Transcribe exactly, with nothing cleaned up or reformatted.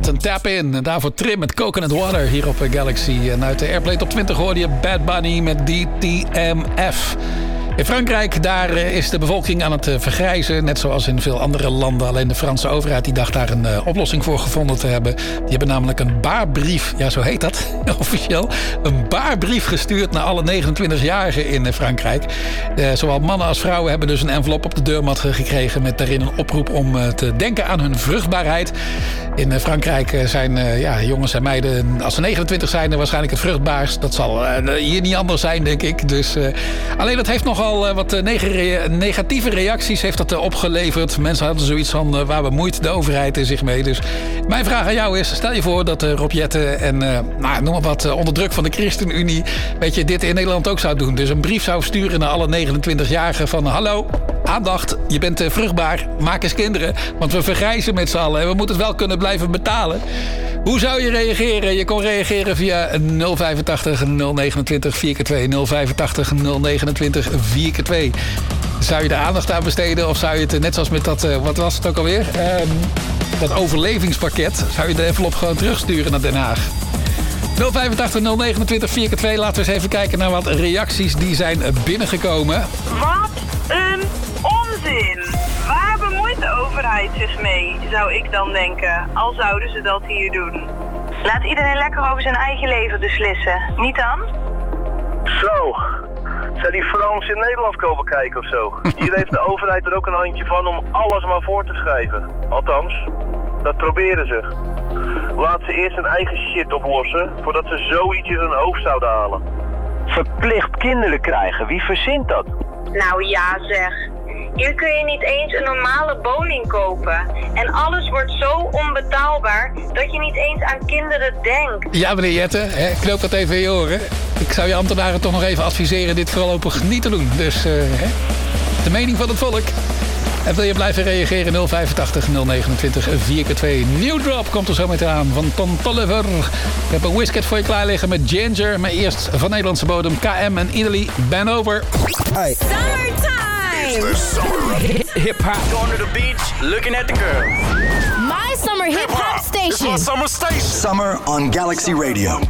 Een tap in. En daarvoor Trim met Coconut Water hier op Galaxy. En uit de Airplay Top twintig hoorde je Bad Bunny met D T M F. In Frankrijk, daar is de bevolking aan het vergrijzen. Net zoals in veel andere landen. Alleen de Franse overheid die dacht daar een uh, oplossing voor gevonden te hebben. Die hebben namelijk een baarbrief, ja zo heet dat officieel. Een baarbrief gestuurd naar alle negenentwintigjarigen in Frankrijk. Uh, zowel mannen als vrouwen hebben dus een envelop op de deurmat gekregen. Met daarin een oproep om uh, te denken aan hun vruchtbaarheid. In uh, Frankrijk zijn uh, ja, jongens en meiden, als ze negenentwintig zijn, waarschijnlijk het vruchtbaarst. Dat zal uh, hier niet anders zijn, denk ik. Dus, uh, alleen dat heeft nog al wat negatieve reacties heeft dat opgeleverd. Mensen hadden zoiets van, waar bemoeit de overheid zich mee? Dus mijn vraag aan jou is, stel je voor dat Rob Jetten en nou, noem maar wat, onder druk van de ChristenUnie, weet je, dit in Nederland ook zou doen. Dus een brief zou sturen naar alle negenentwintigjarigen van, hallo, aandacht, je bent vruchtbaar, maak eens kinderen. Want we vergrijzen met z'n allen en we moeten het wel kunnen blijven betalen. Hoe zou je reageren? Je kon reageren via nul vijfentachtig nul negenentwintig vier keer twee. nul vijfentachtig nul negenentwintig vier keer twee. Zou je er aandacht aan besteden? Of zou je het, net zoals met dat, uh, wat was het ook alweer? Um, dat overlevingspakket. Zou je de envelop gewoon terugsturen naar Den Haag? nul vijfentachtig nul negenentwintig vier keer twee. Laten we eens even kijken naar wat reacties die zijn binnengekomen. Wat een onzin! Waar bemoeit de overheid zich mee, zou ik dan denken, al zouden ze dat hier doen. Laat iedereen lekker over zijn eigen leven beslissen, niet dan? Zo, zijn die Fransen in Nederland komen kijken of zo? Hier heeft de overheid er ook een handje van om alles maar voor te schrijven. Althans, dat proberen ze. Laat ze eerst hun eigen shit oplossen, voordat ze zoiets in hun hoofd zouden halen. Verplicht kinderen krijgen, wie verzint dat? Nou ja zeg, hier kun je niet eens een normale woning kopen. En alles wordt zo onbetaalbaar dat je niet eens aan kinderen denkt. Ja, meneer Jetten, hè, knoop dat even in je oren. Ik zou je ambtenaren toch nog even adviseren dit voorlopig niet te doen. Dus uh, hè, de mening van het volk. En wil je blijven reageren? nul vijfentachtig nul negenentwintig vier keer twee. New Drop komt er zo meteen aan van Ton Toliver. Ik heb een whisket voor je klaar liggen met Ginger. Maar eerst van Nederlandse bodem K M en Italy. Ben over. Hey. Summertime. Hip-hop. Going to the beach, looking at the girl. My summer hip-hop station. It's my summer station. Summer on Galaxy Radio.